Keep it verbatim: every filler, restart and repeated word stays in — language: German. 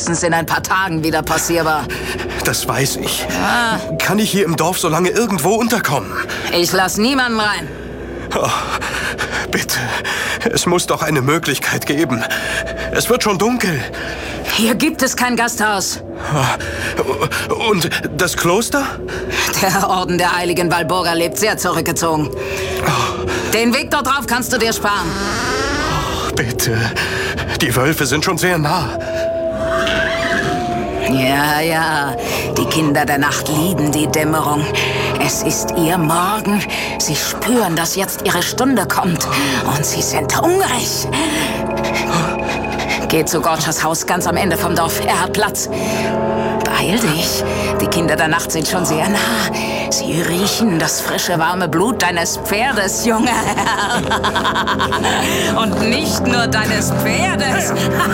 frühestens in ein paar Tagen wieder passierbar. Das weiß ich. Ah. Kann ich hier im Dorf so lange irgendwo unterkommen? Ich lass niemanden rein. Oh, bitte. Es muss doch eine Möglichkeit geben. Es wird schon dunkel. Hier gibt es kein Gasthaus. Und das Kloster? Der Orden der heiligen Walburga lebt sehr zurückgezogen. Den Weg dort drauf kannst du dir sparen. Oh, bitte. Die Wölfe sind schon sehr nah. Ja, ja. Die Kinder der Nacht lieben die Dämmerung. Es ist ihr Morgen. Sie spüren, dass jetzt ihre Stunde kommt. Und sie sind hungrig. Geh zu Gorchas Haus ganz am Ende vom Dorf. Er hat Platz. Beeil dich. Die Kinder der Nacht sind schon sehr nah. Sie riechen das frische, warme Blut deines Pferdes, Junge. Und nicht nur deines Pferdes.